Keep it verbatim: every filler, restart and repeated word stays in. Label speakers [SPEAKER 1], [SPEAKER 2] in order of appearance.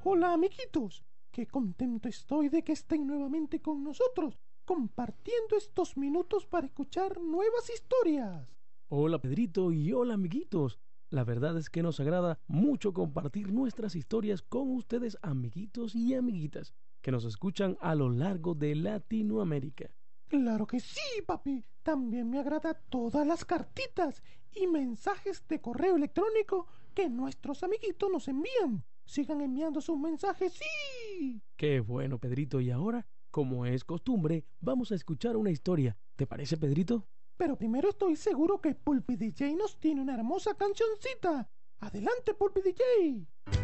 [SPEAKER 1] Hola amiguitos, qué contento estoy de que estén nuevamente con nosotros, compartiendo estos minutos para escuchar nuevas historias.
[SPEAKER 2] Hola Pedrito y hola amiguitos. La verdad es que nos agrada mucho compartir nuestras historias con ustedes, amiguitos y amiguitas que nos escuchan a lo largo de Latinoamérica.
[SPEAKER 1] Claro que sí, papi. También me agrada todas las cartitas y mensajes de correo electrónico que nuestros amiguitos nos envían. Sigan enviando sus mensajes, sí.
[SPEAKER 2] Qué bueno, Pedrito. Y ahora, como es costumbre, vamos a escuchar una historia. ¿Te parece, Pedrito?
[SPEAKER 1] Pero primero estoy seguro que Pulpi D J nos tiene una hermosa cancioncita. Adelante, Pulpi D J.